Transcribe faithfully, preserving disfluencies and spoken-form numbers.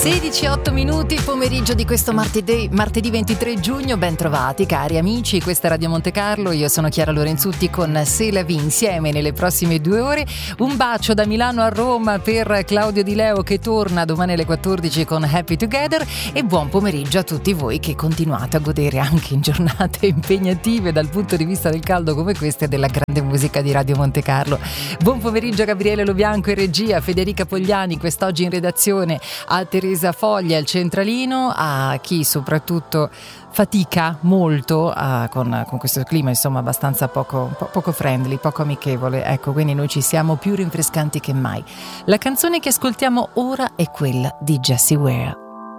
sedici e otto minuti, pomeriggio di questo martedì, martedì ventitré giugno. Ben trovati cari amici, questa è Radio Monte Carlo, io sono Chiara Lorenzutti con C'est la vie insieme nelle prossime due ore. Un bacio da Milano a Roma per Claudio Di Leo che torna domani alle quattordici con Happy Together, e buon pomeriggio a tutti voi che continuate a godere anche in giornate impegnative dal punto di vista del caldo come queste e della grande musica di Radio Monte Carlo. Buon pomeriggio a Gabriele Lobianco in regia, Federica Pogliani quest'oggi in redazione, a Teresa Foglia al centralino, a chi soprattutto fatica molto uh, con, con questo clima insomma abbastanza poco, po- poco friendly, poco amichevole, ecco, quindi noi ci siamo più rinfrescanti che mai. La canzone che ascoltiamo ora è quella di Jessie Ware.